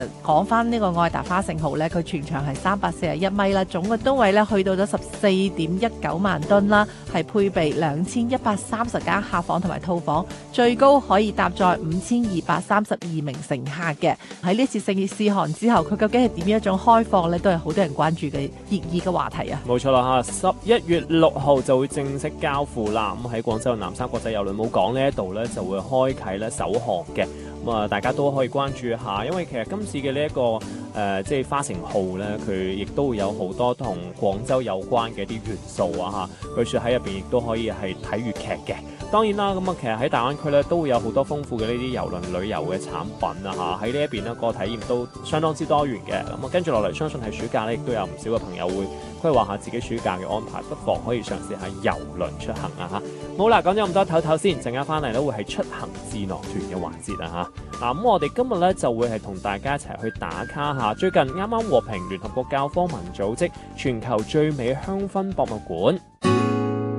講翻呢個愛達花城號呢，佢全長係341米啦，總嘅噸位呢去到咗14.19萬噸啦，係配備2130間客房同埋套房，最高可以搭載5232名乘客嘅。喺呢次盛事試航之後，佢究竟係點樣一種開放呢？都係好多人關注嘅熱議嘅話題啊！ 冇錯啦嚇，11月6號就會正式交付啦。咁喺廣州南沙國際郵輪母港呢一度呢，就會開啟咧首航嘅。咁啊，大家都可以關注一下，因為其實今次嘅呢一個即係花城號咧，佢亦都會有好多同廣州有關嘅一啲元素啊嚇。據說喺入邊亦都可以係睇粵劇嘅。當然啦，咁啊，其實喺大灣區咧都會有好多豐富嘅呢啲郵輪旅遊嘅產品啊嚇。喺呢一邊呢個體驗都相當之多元嘅。咁啊，跟住落嚟，相信喺暑假咧，亦都有唔少嘅朋友會規劃下自己暑假嘅安排，不妨可以嘗試下郵輪出行啊嚇。好啦，講咗咁多，唞唞先，陣間翻嚟咧會係出行智囊團嘅環節啊嚇。嗱，咁我哋今日咧就會係同大家一齊去打卡下最近啱啱獲評聯合國教科文組織全球最美香薰博物館。